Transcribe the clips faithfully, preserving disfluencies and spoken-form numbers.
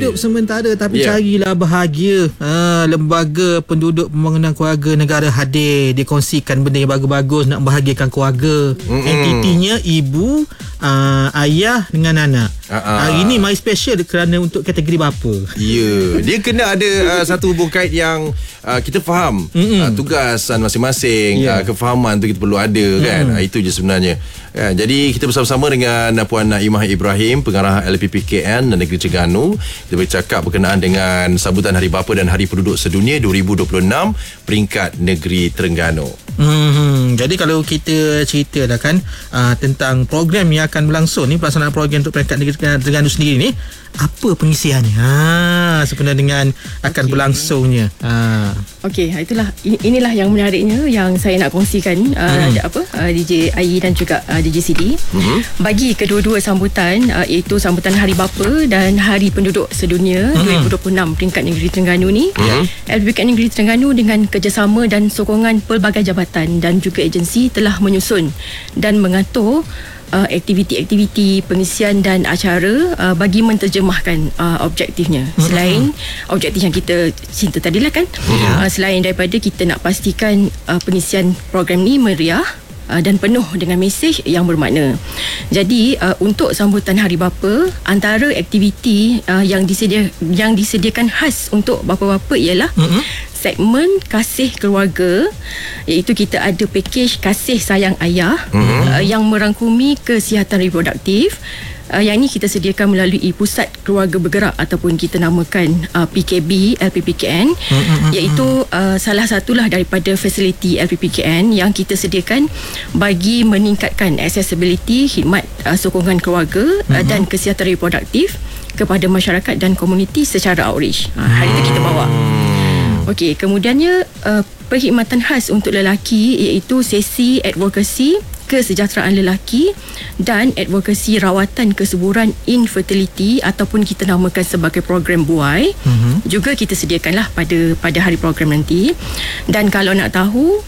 hidup sementara tapi yeah. carilah bahagia. Ha, Lembaga Penduduk Pembangunan Keluarga Negara hadir. Dia kongsikan benda yang bagus-bagus nak bahagiakan keluarga. Mm-hmm. Entitinya ibu, uh, ayah dengan anak. Uh-uh. Hari ni my special kerana untuk kategori bapa. Ya, yeah. Dia kena ada uh, satu hubung kait yang uh, kita faham uh, tugasan masing-masing, yeah. uh, kefahaman tu kita perlu ada kan. Uh, itu je sebenarnya. Uh, jadi kita bersama-sama dengan Puan Naimah Ibrahim, pengarah L P P K N dan Negeri Terengganu. Kita bercakap berkenaan dengan sambutan Hari Bapa dan Hari Penduduk Sedunia dua ribu dua puluh enam peringkat Negeri Terengganu. Hmm, jadi kalau kita cerita dah kan uh, tentang program yang akan berlangsung ni, pelaksanaan program untuk peringkat Negeri Terengganu sendiri ni, apa pengisiannya? Ha, sebenarnya dengan akan okay. berlangsungnya. Ha. Okey, itulah inilah yang menariknya yang saya nak kongsikan uh, hmm. apa uh, D J Ai dan juga uh, D J Sidi. Hmm. Bagi kedua-dua sambutan uh, iaitu sambutan Hari Bapa dan Hari Penduduk Sedunia hmm. dua ribu dua puluh enam peringkat Negeri Terengganu ni, hmm. L P P K N Negeri Terengganu dengan kerjasama dan sokongan pelbagai jabatan dan juga agensi telah menyusun dan mengatur Uh, aktiviti-aktiviti pengisian dan acara uh, bagi menterjemahkan uh, objektifnya. Mm-hmm. Selain objektif yang kita cinta tadilah kan, yeah. uh, selain daripada kita nak pastikan uh, pengisian program ni meriah uh, dan penuh dengan mesej yang bermakna. Jadi uh, untuk sambutan Hari Bapa, antara aktiviti uh, yang disedia yang disediakan khas untuk bapa-bapa ialah mm-hmm. segmen kasih keluarga, iaitu kita ada pakej kasih sayang ayah mm-hmm. uh, yang merangkumi kesihatan reproduktif. Uh, yang ini kita sediakan melalui Pusat Keluarga Bergerak ataupun kita namakan uh, P K B L P P K N, mm-hmm. iaitu uh, salah satulah daripada fasiliti L P P K N yang kita sediakan bagi meningkatkan accessibility khidmat uh, sokongan keluarga mm-hmm. uh, dan kesihatan reproduktif kepada masyarakat dan komuniti secara outreach. Uh, hari itu kita bawa. Okey, kemudiannya uh, perkhidmatan khas untuk lelaki iaitu sesi advokasi kesejahteraan lelaki dan advokasi rawatan kesuburan infertility ataupun kita namakan sebagai program buai. Mm-hmm. Juga kita sediakanlah pada pada hari program nanti. Dan kalau nak tahu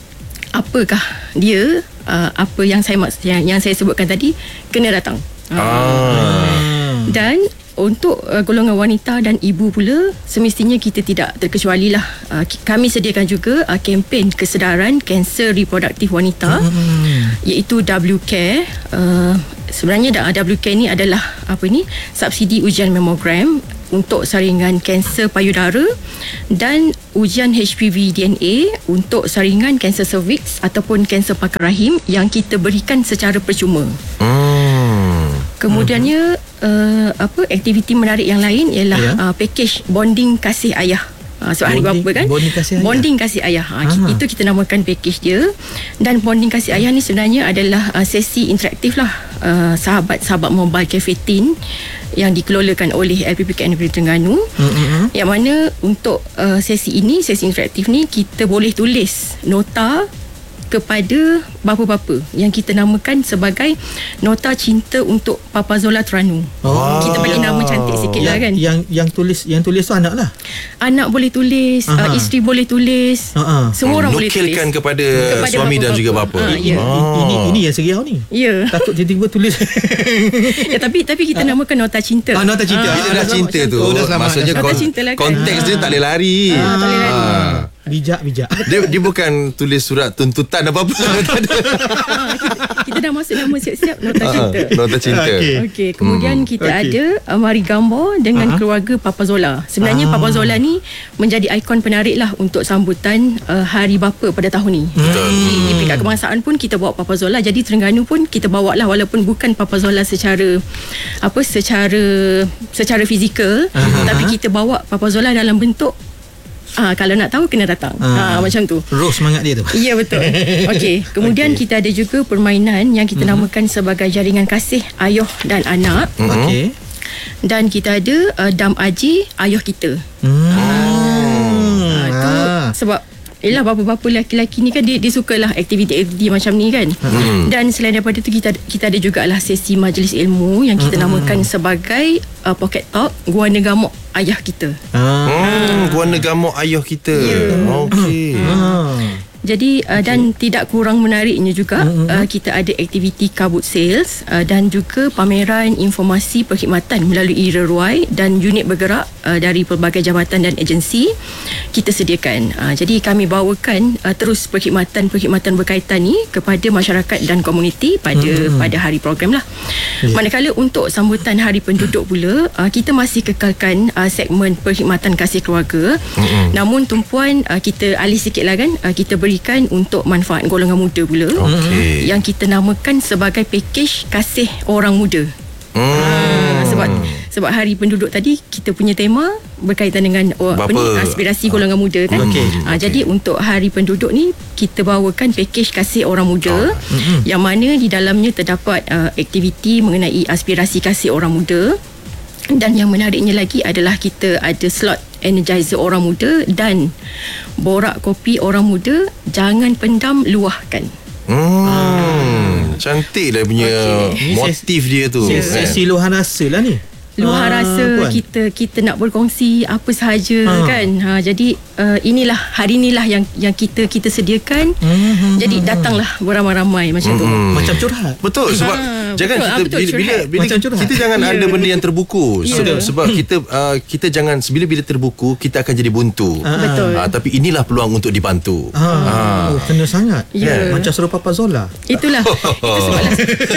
apakah dia, uh, apa yang saya yang, yang saya sebutkan tadi, kena datang. Ah. Dan untuk uh, golongan wanita dan ibu pula, semestinya kita tidak terkecualilah. Uh, kami sediakan juga uh, kempen kesedaran kanser reproduktif wanita, hmm. iaitu W Care. Uh, sebenarnya W Care ni adalah apa ni? Subsidi ujian mamogram untuk saringan kanser payudara dan ujian H P V D N A untuk saringan kanser cervix ataupun kanser pakar rahim yang kita berikan secara percuma. Hmm. Kemudiannya uh, apa aktiviti menarik yang lain ialah yeah. uh, pakej bonding kasih ayah. Uh, sebab hari Bapa kan, bonding kasih ayah, bonding kasih ayah. Ha, itu kita namakan pakej dia. Dan bonding kasih ayah ni sebenarnya adalah uh, sesi interaktif lah, uh, sahabat-sahabat mobile cafe teen yang dikelolakan oleh L P P K N Negeri Terengganu. Mm-hmm. Yang mana untuk uh, sesi ini, sesi interaktif ni, kita boleh tulis nota kepada bapa-bapa yang kita namakan sebagai nota cinta untuk Papa Zola Terengganu. Oh. Kita bagi nama cantik sikit lah kan. Yang yang tulis yang tulis tu anak lah. Anak boleh tulis, uh, isteri boleh tulis, uh-huh. semua orang boleh tulis. Nukilkan kepada, kepada suami bapa-bapa dan juga bapa. Uh, yeah. oh. Ini ini yang seriau ni. Ya. Yeah. Takut tiba-tiba tulis. ya, tapi tapi kita uh. namakan nota cinta. Ah, nota cinta. Uh, Bila dah cinta tu, oh, maksudnya nota cinta lah kan. Konteks dia tak boleh lari. Ah, tak boleh lari. Ah. Bijak-bijak. Dia, dia bukan tulis surat tuntutan apa-apa. ha, kita, kita dah masuk nama siap-siap nota cinta. Uh, nota cinta. Okey, okay, kemudian hmm. kita okay. ada uh, Mari Gambar dengan uh-huh. keluarga Papa Zola. Sebenarnya uh. Papa Zola ni menjadi ikon penarik lah untuk sambutan uh, Hari Bapa pada tahun ni. Betul. Di, di peringkat kebangsaan pun kita bawa Papa Zola. Jadi Terengganu pun kita bawa lah, walaupun bukan Papa Zola secara apa secara secara fizikal, uh-huh. tapi kita bawa Papa Zola dalam bentuk Ah, kalau nak tahu kena datang. Ah, ah, macam tu. Roh semangat dia tu. Ya, betul. Okey, kemudian okay. kita ada juga permainan yang kita mm-hmm. namakan sebagai jaringan kasih ayah dan anak. Mm-hmm. Okey. Dan kita ada uh, Dam Aji ayah kita. Hmm. Ah, itu ah. sebab yelah bapa-bapa lelaki-lelaki ni kan dia, dia sukalah aktiviti-aktiviti macam ni kan. Hmm. Dan selain daripada tu kita kita ada jugalah sesi majlis ilmu yang kita hmm. namakan sebagai uh, Pocket Talk Guana Gamok ayah kita. Ah. Hmm, Guana Gamok ayah kita. Yeah. Okey. Ah. Jadi uh, okay. dan tidak kurang menariknya juga mm-hmm. uh, kita ada aktiviti kabut sales uh, dan juga pameran informasi perkhidmatan melalui reruai dan unit bergerak uh, dari pelbagai jabatan dan agensi kita sediakan. Uh, jadi kami bawakan uh, terus perkhidmatan-perkhidmatan berkaitan ni kepada masyarakat dan komuniti pada mm-hmm. pada hari program lah. Yeah. Manakala untuk sambutan Hari Penduduk pula uh, kita masih kekalkan uh, segmen perkhidmatan kasih keluarga. Mm-hmm. Namun tumpuan uh, kita alih sikitlah kan uh, kita beri berikan untuk manfaat golongan muda pula okay. yang kita namakan sebagai pakej kasih orang muda. Mm. Ha, sebab sebab Hari Penduduk tadi kita punya tema berkaitan dengan oh, apa ni, aspirasi golongan muda kan. Okay. Ha, okay. Jadi untuk Hari Penduduk ni kita bawakan pakej kasih orang muda oh. mm-hmm. yang mana di dalamnya terdapat uh, aktiviti mengenai aspirasi kasih orang muda. Dan yang menariknya lagi adalah kita ada slot energizer orang muda dan borak kopi orang muda jangan pendam, luahkan. Hmm, ah. Cantik lah punya okay. motif dia tu. Sesi luahan rasa lah ni. Luar ah, rasa puan. kita kita nak berkongsi apa sahaja ha. kan. Ha, jadi uh, inilah hari inilah yang yang kita kita sediakan. Mm-hmm. Jadi datanglah beramai-ramai macam mm-hmm. tu. Macam curhat. Betul sebab ha, jangan betul, kita betul, bila, bila, bila kita jangan yeah. ada benda yang terbuku. Yeah. Sebab, sebab kita uh, kita jangan bila-bila terbuku kita akan jadi buntu. Ha. Betul. Uh, tapi inilah peluang untuk dibantu. Ha. Ha. Oh, kena sangat. Yeah. Macam suruh Papa Zola. Itulah. Itu sebablah.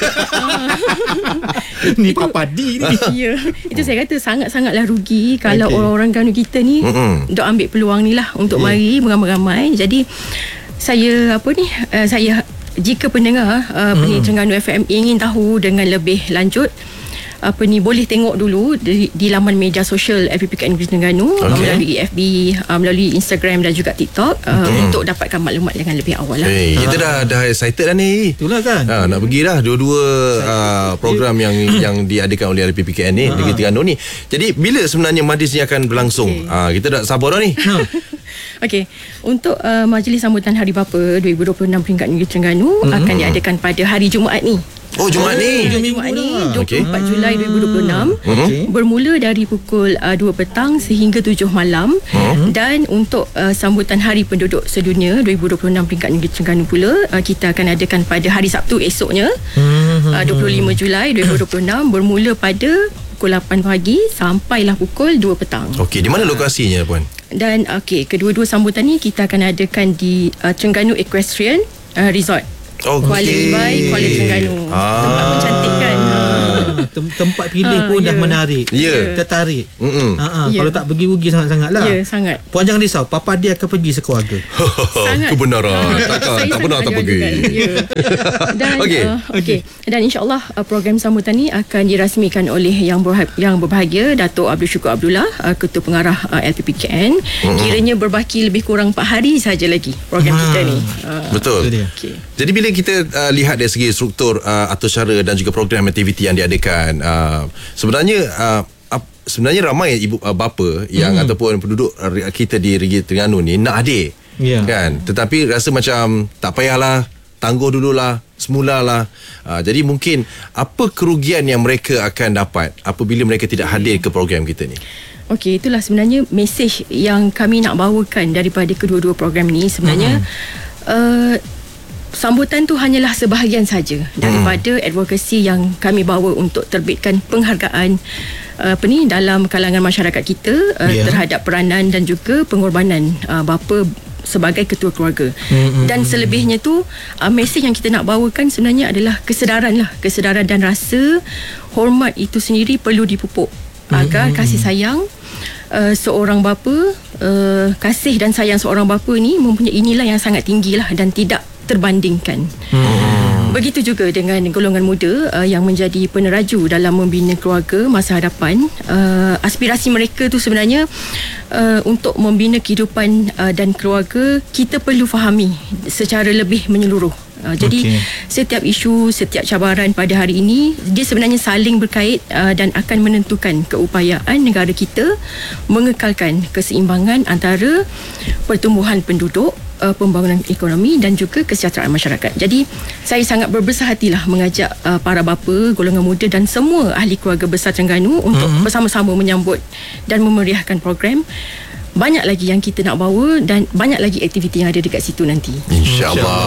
Ni Papa D ni. Ya. Itu saya kata sangat-sangatlah rugi kalau okay. orang-orang Terengganu kita ni mm-hmm. dok ambil peluang ni lah untuk yeah. mari beramai-ramai. Jadi saya apa ni uh, saya jika pendengar uh, mm. pendengar Terengganu F M ingin tahu dengan lebih lanjut apa ni boleh tengok dulu di, di laman media sosial F P P K N Negeri Terengganu okay. melalui F B, uh, melalui Instagram dan juga TikTok uh, mm. untuk dapatkan maklumat dengan lebih awal lah. Hey, kita dah dah excited dah ni. Itulah kan. Ha, nak pergi dah dua-dua uh, program yang yang diadakan oleh F P P K N ni Negeri Terengganu ni. Jadi bila sebenarnya majlis ni akan berlangsung? Okay. Ha, kita dah sabar dah ni. Okey, untuk uh, majlis sambutan Hari Bapa dua ribu dua puluh enam peringkat Negeri Terengganu mm-hmm. akan diadakan pada hari Jumaat ni. Oh, Jumaat ni. Oh, Jumaat ni dua puluh empat okay. Julai dua ribu dua puluh enam okay. bermula dari pukul uh, dua petang sehingga tujuh malam hmm. dan untuk uh, sambutan Hari Penduduk Sedunia dua ribu dua puluh enam peringkat Negeri Terengganu pula uh, kita akan adakan pada hari Sabtu esoknya uh, dua puluh lima Julai dua ribu dua puluh enam bermula pada pukul lapan pagi sampailah pukul dua petang. Okey, di mana lokasinya puan? Dan okey, kedua-dua sambutan ni kita akan adakan di uh, Terengganu Equestrian uh, Resort. Okay. Kuala Libai, Kuala Terengganu. Ah. Tempat pun cantik kan. Tem- tempat pilih pun ah, dah yeah. menarik. Yeah. Tertarik. Mm-hmm. Ha, yeah. Kalau tak pergi rugi sangat-sangat lah. Ya, yeah, sangat. Puan jangan risau, Papa dia akan pergi sekeluarga. Sangat. Kebenaran. Takkan, tak pernah tak pergi. Ya. Dan okay. Uh, okay. Dan insyaAllah uh, program sambutan ni akan dirasmikan oleh yang berha- yang berbahagia Datuk Abdul Syukur Abdullah, uh, Ketua Pengarah uh, L P P K N. Mm-hmm. Kiranya berbaki lebih kurang empat hari saja lagi program ha. kita ni. Uh, Betul. Okay. Jadi bila kita uh, lihat dari segi struktur uh, atau cara dan juga program aktiviti yang diadakan, uh, sebenarnya uh, sebenarnya ramai ibu uh, bapa yang hmm. ataupun penduduk uh, kita di Negeri Terengganu ni nak adik yeah. kan, tetapi rasa macam tak payahlah, tangguh dululah, semulalah. Uh, jadi mungkin apa kerugian yang mereka akan dapat apabila mereka tidak hadir ke program kita ni? Okey, itulah sebenarnya mesej yang kami nak bawakan daripada kedua-dua program ni. Sebenarnya hmm. uh, sambutan tu hanyalah sebahagian saja daripada hmm. advokasi yang kami bawa untuk terbitkan penghargaan uh, apa ni dalam kalangan masyarakat kita uh, yeah. terhadap peranan dan juga pengorbanan uh, bapa sebagai ketua keluarga. Hmm. Dan selebihnya tu uh, mesej yang kita nak bawakan sebenarnya adalah kesedaran lah, kesedaran dan rasa hormat itu sendiri perlu dipupuk hmm. agar kasih sayang Uh, seorang bapa, uh, kasih dan sayang seorang bapa ni mempunyai nilai yang sangat tinggi lah dan tidak terbandingkan. Hmm. Begitu juga dengan golongan muda uh, yang menjadi peneraju dalam membina keluarga masa hadapan. Uh, aspirasi mereka tu sebenarnya uh, untuk membina kehidupan uh, dan keluarga, kita perlu fahami secara lebih menyeluruh. Uh, jadi okay. setiap isu, setiap cabaran pada hari ini dia sebenarnya saling berkait uh, dan akan menentukan keupayaan negara kita mengekalkan keseimbangan antara pertumbuhan penduduk, uh, pembangunan ekonomi dan juga kesejahteraan masyarakat. Jadi saya sangat berbesar hatilah mengajak uh, para bapa, golongan muda dan semua ahli keluarga besar Terengganu untuk mm-hmm. bersama-sama menyambut dan memeriahkan program banyak lagi yang kita nak bawa dan banyak lagi aktiviti yang ada dekat situ nanti. InsyaAllah.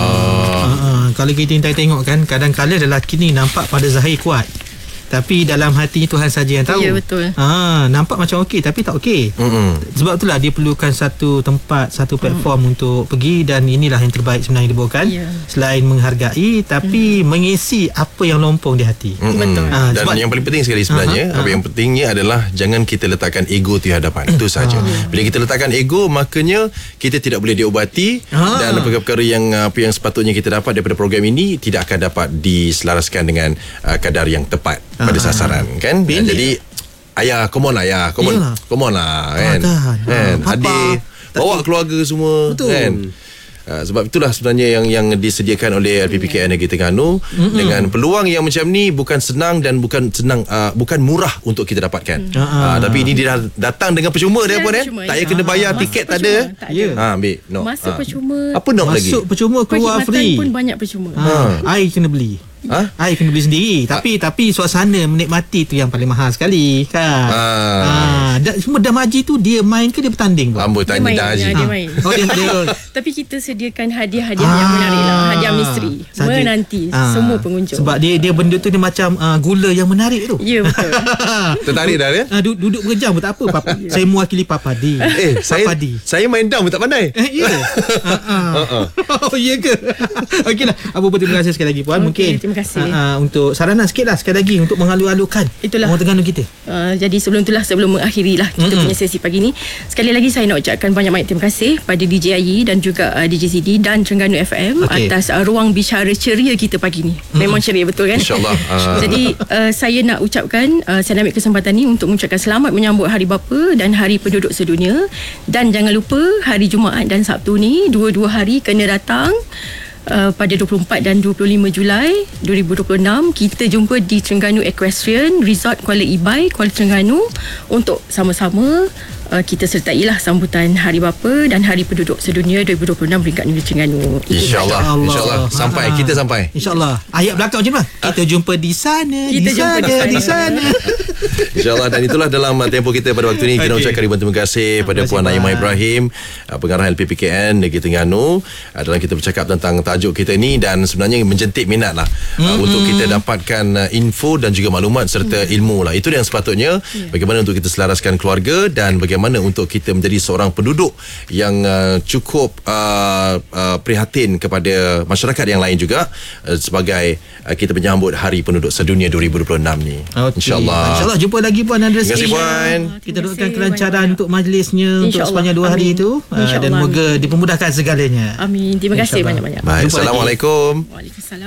Uh, kalau kita tengok kan, kadang-kadang lelaki ni nampak pada zahir kuat, tapi dalam hati Tuhan saja yang tahu. Ya, betul. Ha, nampak macam okey tapi tak okey. Mm-hmm. Sebab itulah dia perlukan satu tempat, satu platform mm. untuk pergi, dan inilah yang terbaik sebenarnya dibawakan. Yeah. Selain menghargai tapi mm. mengisi apa yang lompong di hati. Mm-hmm. Betul. Ha, dan sebab, yang paling penting sekali sebenarnya, uh-huh, apa uh-huh. yang pentingnya adalah jangan kita letakkan ego di hadapan. Itu saja. Uh-huh. Bila kita letakkan ego, makanya kita tidak boleh diobati, uh-huh. dan perkara-perkara yang apa yang sepatutnya kita dapat daripada program ini tidak akan dapat diselaraskan dengan uh, kadar yang tepat pada sasaran, kan? Nah, jadi ayah, come on ayah, come on, Yalah. come on lah, kan? Ah, kan? Ha, adik, bawa keluarga semua, betul. Kan? Uh, sebab itulah sebenarnya yang yang disediakan oleh L P P K N Negeri Terengganu, mm-hmm. dengan peluang yang macam ni bukan senang dan bukan senang uh, bukan murah untuk kita dapatkan. Mm. Uh, tapi ini dia datang dengan percuma dia pun, eh? Tak payah kena bayar, Masuk tiket percuma, tak ada. Tak ada. Ha, ambil. No. Masuk ha. percuma. Apa nak lagi? Masuk percuma, keluar free. Pun banyak percuma. Ha. Air kena beli. Ha? Air kena beli sendiri. Tapi ha? tapi suasana menikmati tu yang paling mahal sekali, kan? Ha. Ha. Da, semua dah maji tu dia main ke dia bertanding? Amboi tanya dah Haji. Dia main. Oh, dia, dia. Tapi kita sediakan hadiah-hadiah ha. yang menarik lah. Hadiah misteri. Saja. Menanti ha. semua pengunjung. Sebab dia dia benda tu dia macam uh, gula yang menarik tu. Ya, betul. Tertarik dah ya? Uh, duduk, duduk berjam pun tak apa. Papa, yeah. Saya mewakili Papa D. Eh, saya Papa D. Saya main dam pun tak pandai. Eh, ya. uh-uh. Oh, ya ke? Okeylah. Apa pun terima kasih sekali lagi puan. Okay, mungkin terima kasih. Uh, untuk saranan sikit lah sekali lagi untuk mengalu-alukan itulah orang Terengganu kita. Uh, jadi sebelum itulah, sebelum mengakhiri lah kita mm-hmm. punya sesi pagi ni, sekali lagi saya nak ucapkan banyak-banyak terima kasih pada D J Ayi dan juga uh, D J C D dan Terengganu F M okay. atas uh, ruang bicara ceria kita pagi ni. Mm-hmm. Memang ceria betul kan? InsyaAllah. Uh. Jadi uh, saya nak ucapkan, uh, saya nak ambil kesempatan ni untuk mengucapkan selamat menyambut Hari Bapa dan Hari Penduduk Sedunia, dan jangan lupa hari Jumaat dan Sabtu ni dua-dua hari kena datang. Uh, pada dua puluh empat dan dua puluh lima Julai dua ribu dua puluh enam kita jumpa di Terengganu Equestrian Resort Kuala Ibai, Kuala Terengganu, untuk sama-sama uh, kita sertailah sambutan Hari Bapa dan Hari Penduduk Sedunia dua ribu dua puluh enam dekat Negeri Terengganu. InsyaAllah. InsyaAllah sampai ha. kita sampai. InsyaAllah. Ayat belakang macam mana? Kita jumpa di sana, kita di jumpa sana, di di sana. InsyaAllah. Dan itulah dalam tempoh kita pada waktu ini. Kita okay. ucapkan ribuan terima kasih pada Puan Naimah Ibrahim, pengarah L P P K N Negeri Terengganu, dalam kita bercakap tentang tajuk kita ni, dan sebenarnya menjentik minat lah mm-hmm. uh, untuk kita dapatkan uh, info dan juga maklumat serta mm-hmm. ilmu lah. Itu yang sepatutnya. Yeah. Bagaimana untuk kita selaraskan keluarga dan bagaimana untuk kita menjadi seorang penduduk yang uh, cukup uh, uh, prihatin kepada masyarakat yang lain juga, uh, sebagai uh, kita menyambut Hari Penduduk Sedunia dua ribu dua puluh enam ni. Okay. InsyaAllah. InsyaAllah jumpa lagi Puan dan rezeki. Terima kasih Puan. Kita doakan kelancaran untuk majlisnya untuk sepanjang dua hari itu, uh, dan moga dipermudahkan segalanya. Amin. Terima kasih banyak-banyak. Baik. Assalamualaikum. Waalaikumsalam.